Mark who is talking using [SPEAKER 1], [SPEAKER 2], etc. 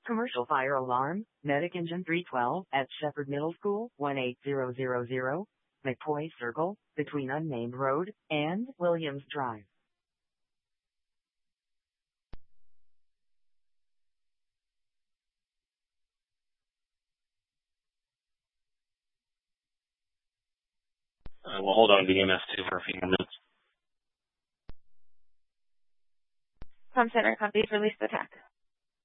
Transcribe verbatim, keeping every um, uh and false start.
[SPEAKER 1] Commercial fire alarm, medic engine three twelve at Shepherd Middle School, one eight zero zero zero, McCoy Circle, between Unnamed Road and Williams Drive.
[SPEAKER 2] Uh, we'll hold on to E M S two for a few minutes.
[SPEAKER 3] Com Center, companies release the attack.